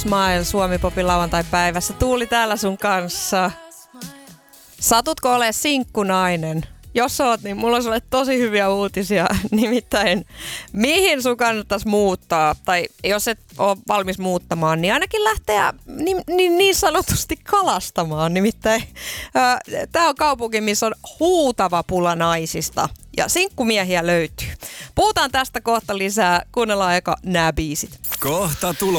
Smile Suomi-popin lauantai-päivässä. Tuuli täällä sun kanssa. Satutko ole sinkkunainen? Jos oot, niin mulla on sulle tosi hyviä uutisia. Nimittäin, mihin sun kannattaisi muuttaa? Tai jos et ole valmis muuttamaan, niin ainakin lähteä niin sanotusti kalastamaan. Nimittäin tää on kaupunki, missä on huutava pula naisista. Ja sinkkumiehiä löytyy. Puhutaan tästä kohta lisää. Kuunnellaan eka nämä biisit. Kohta tulo.